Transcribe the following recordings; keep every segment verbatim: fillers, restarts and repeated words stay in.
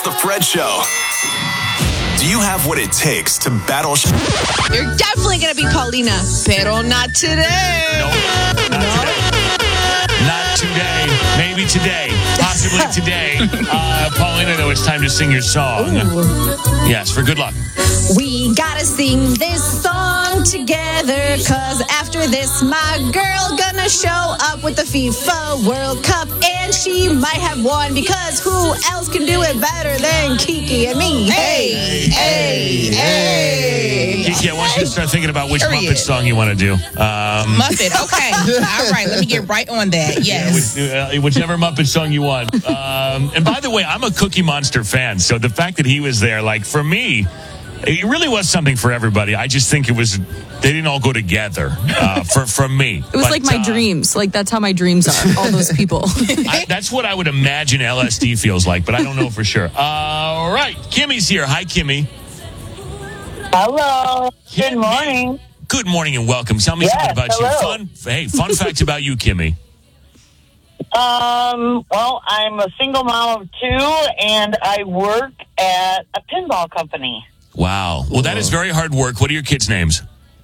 The Fred Show. Do you have what it takes to battle? Sh- You're definitely going to be Paulina, pero not today. Nope, not no. today. Not today. Maybe today. Possibly today. Uh, Paulina, though, it's time to sing your song. Ooh. Yes, for good luck. We gotta sing this song together, cause after this, my girl gonna show up with the FIFA World Cup, and she might have won, because who else can do it better than Kiki and me? Hey, hey, hey. Kiki, I want you to start thinking about which Period. Muppet song you want to do. Um, Muppet, okay. All right, let me get right on that. Yes. Yeah, which, uh, whichever Muppet song you want. Um, and by the way, I'm a Cookie Monster fan, so the fact that he was there, like, for me, it really was something for everybody. I just think it was, they didn't all go together uh, for, for me. It was but, like my uh, dreams. Like, that's how my dreams are, all those people. I, that's what I would imagine L S D feels like, but I don't know for sure. Uh, all right, Kimmy's here. Hi, Kimmy. Hello. Kimmy. Good morning. Good morning and welcome. Tell me Yes, something about hello. you. Fun, hey, fun fact about you, Kimmy. Um, well, I'm a single mom of two, and I work at a pinball company. Wow. Well, that is very hard work. What are your kids' names?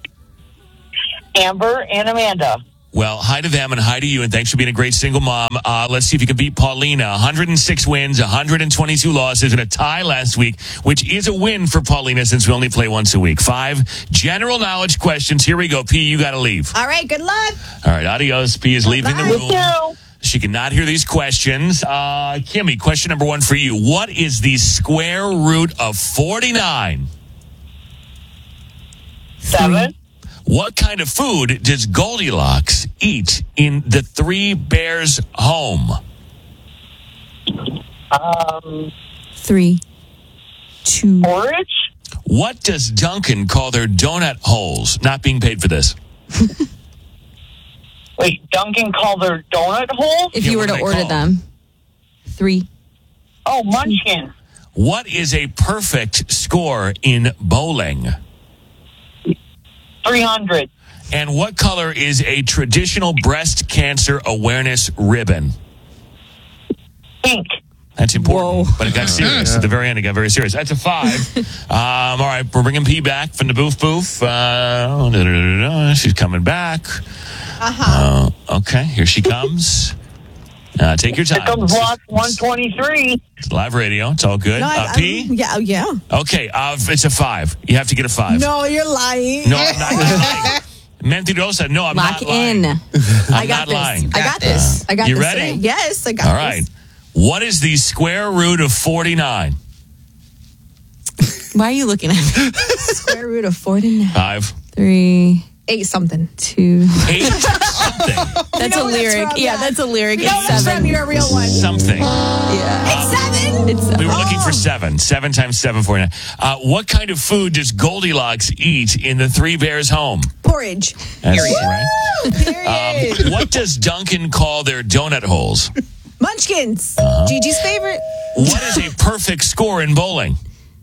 Amber and Amanda. Well, hi to them and hi to you, and thanks for being a great single mom. Uh, let's see if you can beat Paulina. one hundred six wins, one hundred twenty-two losses, and a tie last week, which is a win for Paulina since we only play once a week. Five general knowledge questions. Here we go. P, you got to leave. All right, good luck. All right, adios. P is leaving the Bye. room. Thank you. She cannot hear these questions. Uh, Kimmy, question number one for you. What is the square root of forty-nine? Seven. What kind of food does Goldilocks eat in the Three Bears home? Um, Three, two. porridge. What does Duncan call their donut holes? Not being paid for this. Wait, Duncan called their donut hole? If Yeah, you what were do to they order call them. Three. Oh, munchkin. What is a perfect score in bowling? three hundred. And what color is a traditional breast cancer awareness ribbon? Pink. That's important, Whoa. but it got serious. At the very end, it got very serious. That's a five. um, all right, we're bringing P back from the booth booth. Uh, da, da, da, da. She's coming back. Uh-huh. Uh, okay, here she comes. Uh, take your time. Here comes block one twenty-three. It's live radio. It's all good. No, I- uh, P? I'm- yeah, yeah. Okay, uh, it's a five. You have to get a five. No, you're lying. No, I'm not lying. Mentirosa, no, I'm Lock not lying. in. I'm I got not this. lying. I got this. I got You this. ready? Today. Yes, I got All this. right. What is the square root of forty-nine? Why are you looking at me? Square root of forty-nine. Five. Three, Eight something. two. Eight something. That's know a where that's lyric. from, yeah, yeah. that's a lyric. You know It's that's seven. from your real one. Something. Yeah. It's seven. It's We seven. were looking for seven. Seven times seven, forty-nine. Uh, what kind of food does Goldilocks eat in the Three Bears home? Porridge. That's Period. right. Period. Um, what does Duncan call their donut holes? Munchkins. Gigi's favorite. What is a perfect score in bowling?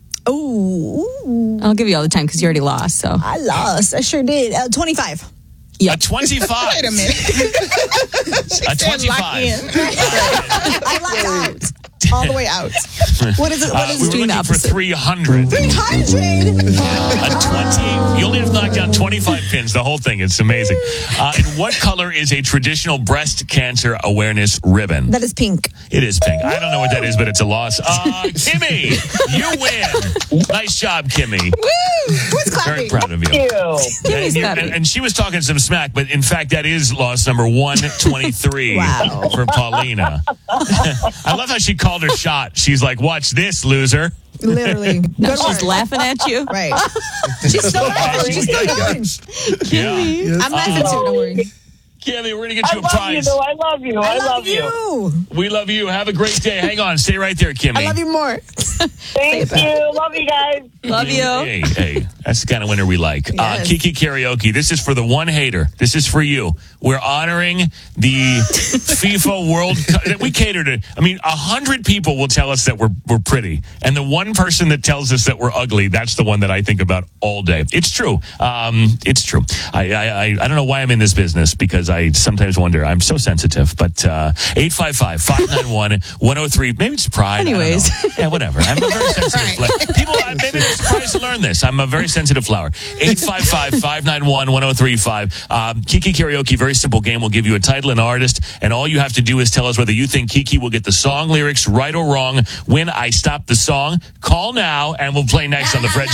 Ooh, I'll give you all the time because you already lost. So I lost. I sure did. Uh, twenty-five. A twenty-five. Wait a minute. A twenty-five. I locked out. All the way out. What is it? What Uh, is we it? were doing the looking for opposite. three hundred. three hundred. A twenty. You only have to knock down twenty-five pins. The whole thing. It's amazing. Uh, and what color is a traditional breast cancer awareness ribbon? That is pink. It is pink. I don't know what that is, but it's a loss. Uh, Kimmy, you win. Nice job, Kimmy. Woo! Who's Very clapping? proud of you. Thank you. And, you- clapping. and- and she was talking some smack, but in fact, that is loss number one twenty-three Wow. for Paulina. I love how she called her shot. She's like, watch this, loser. Literally. now Good she's work. laughing at you. Right. She's still laughing. She's still going. Yeah. I'm laughing too. Don't worry. Kimmy, we're going to get I you a love you, prize. though. I love you. I, I love you. We love you. Have a great day. Hang on. Stay right there, Kimmy. I love you more. Thank you. Love you guys. Love you. Hey, hey, that's the kind of winner we like. Uh, Yes. Kiki Karaoke, this is for the one hater. This is for you. We're honoring the FIFA World Cup. We cater to, I mean, a hundred people will tell us that we're we're pretty. And the one person that tells us that we're ugly, that's the one that I think about all day. It's true. Um, it's true. I, I, I, I don't know why I'm in this business because I sometimes wonder. I'm so sensitive. But uh, eight five five, five nine one, one oh three. Maybe it's pride. Anyways. I don't know. Yeah, whatever. I'm a very sensitive flower. People, uh, maybe they're surprised to learn this. I'm a very sensitive flower. eight five five, five nine one, one oh three five. Um, Kiki Karaoke, very simple game. We'll give you a title and artist, and all you have to do is tell us whether you think Kiki will get the song lyrics right or wrong when I stop the song. Call now, and we'll play next on the Fred